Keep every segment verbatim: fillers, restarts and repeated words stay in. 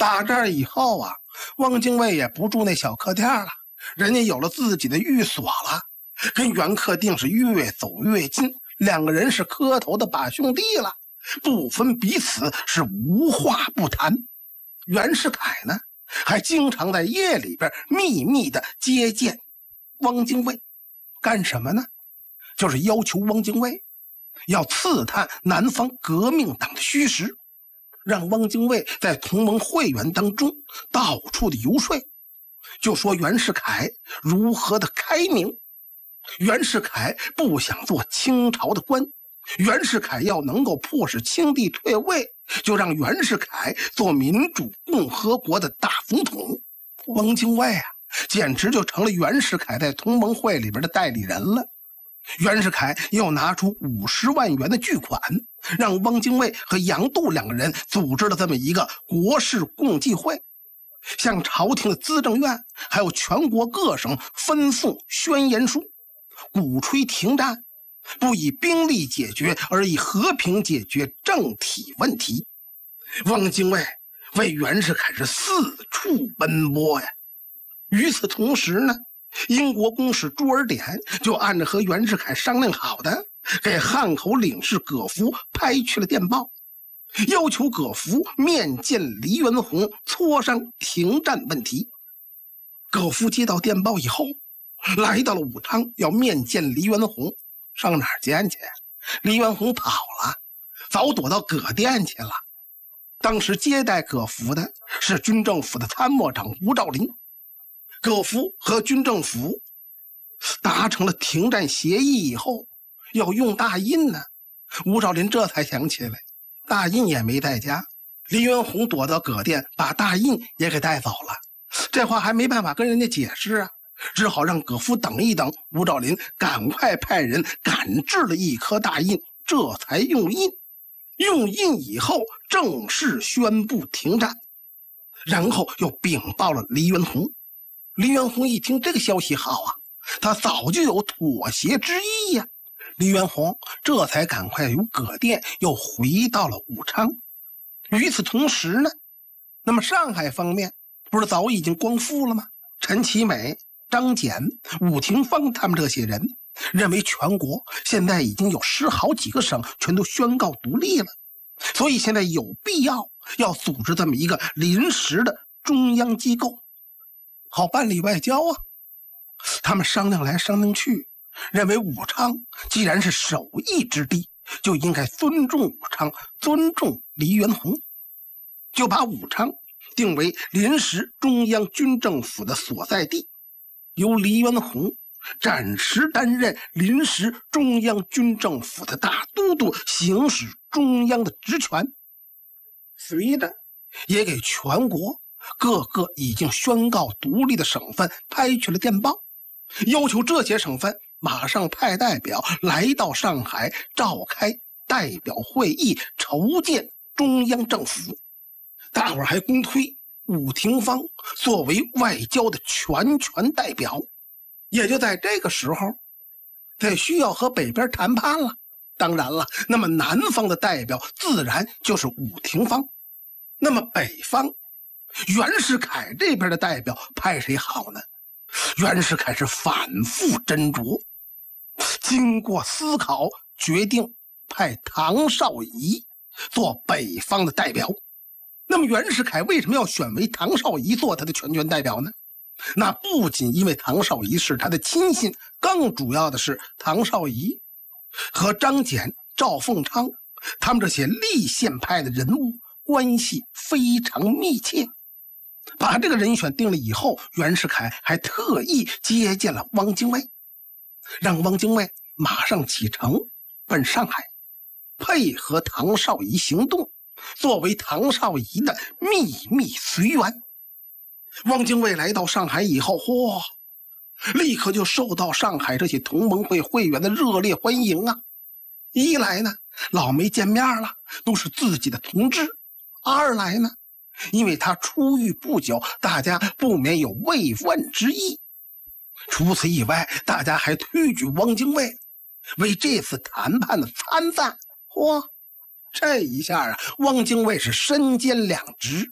打这儿以后啊，汪精卫也不住那小客店了，人家有了自己的寓所了，跟袁克定是越走越近，两个人是磕头的把兄弟了，不分彼此，是无话不谈。袁世凯呢，还经常在夜里边秘密的接见汪精卫，干什么呢？就是要求汪精卫要刺探南方革命党的虚实，让汪精卫在同盟会员当中到处的游说，就说袁世凯如何的开明，袁世凯不想做清朝的官，袁世凯要能够迫使清帝退位，就让袁世凯做民主共和国的大总统。汪精卫啊，简直就成了袁世凯在同盟会里边的代理人了。袁世凯又拿出五十万元的巨款，让汪精卫和杨度两个人组织了这么一个国事共济会，向朝廷的资政院还有全国各省分送宣言书，鼓吹停战，不以兵力解决，而以和平解决政体问题。汪精卫为袁世凯是四处奔波呀。与此同时呢，英国公使朱尔典就按照和袁世凯商量好的，给汉口领事葛福拍去了电报，要求葛福面见黎元洪，磋商停战问题。葛福接到电报以后，来到了武昌，要面见黎元洪。上哪儿见去？黎元洪跑了，早躲到葛店去了。当时接待葛福的是军政府的参谋长吴兆麟。葛福和军政府达成了停战协议以后，要用大印呢。吴兆麟这才想起来，大印也没在家。黎元洪躲到葛店，把大印也给带走了。这话还没办法跟人家解释啊，只好让葛福等一等。吴兆麟赶快派人赶制了一颗大印，这才用印。用印以后，正式宣布停战，然后又禀报了黎元洪。黎元洪一听这个消息好啊，他早就有妥协之意呀、啊。黎元洪这才赶快由葛店又回到了武昌。与此同时呢，那么上海方面不是早已经光复了吗？陈其美、张謇、伍廷芳他们这些人认为全国现在已经有十好几个省全都宣告独立了，所以现在有必要要组织这么一个临时的中央机构，好办理外交啊。他们商量来商量去，认为武昌既然是首义之地，就应该尊重武昌，尊重黎元洪，就把武昌定为临时中央军政府的所在地，由黎元洪暂时担任临时中央军政府的大都督，行使中央的职权。随着也给全国各个已经宣告独立的省份拍去了电报，要求这些省份马上派代表来到上海召开代表会议，筹建中央政府。大伙儿还公推伍廷芳作为外交的全权代表。也就在这个时候，得需要和北边谈判了。当然了，那么南方的代表自然就是伍廷芳。那么北方袁世凯这边的代表派谁好呢？袁世凯是反复斟酌，经过思考，决定派唐绍仪做北方的代表。那么袁世凯为什么要选为唐绍仪做他的全权代表呢？那不仅因为唐绍仪是他的亲信，更主要的是唐绍仪和张謇、赵凤昌他们这些立宪派的人物关系非常密切。把这个人选定了以后，袁世凯还特意接见了汪精卫，让汪精卫马上启程奔上海，配合唐绍仪行动，作为唐绍仪的秘密随员。汪精卫来到上海以后，嚯，立刻就受到上海这些同盟会会员的热烈欢迎啊！一来呢，老没见面了，都是自己的同志；二来呢，因为他出狱不久，大家不免有慰问之意。除此以外，大家还推举汪精卫为这次谈判的参赞。嚯，这一下啊，汪精卫是身兼两职，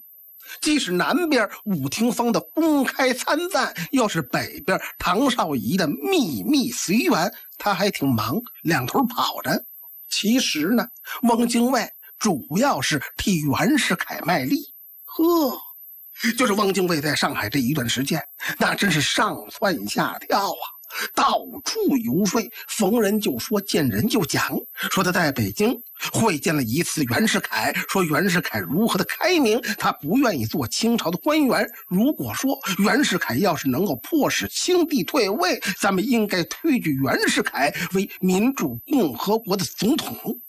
既是南边武廷芳的公开参赞，又是北边唐绍仪的秘密随员，他还挺忙，两头跑着。其实呢，汪精卫主要是替袁世凯卖力。呵，就是汪精卫在上海这一段时间，那真是上蹿下跳啊，到处游说，逢人就说，见人就讲，说他在北京会见了一次袁世凯，说袁世凯如何的开明，他不愿意做清朝的官员。如果说袁世凯要是能够迫使清帝退位，咱们应该推举袁世凯为民主共和国的总统。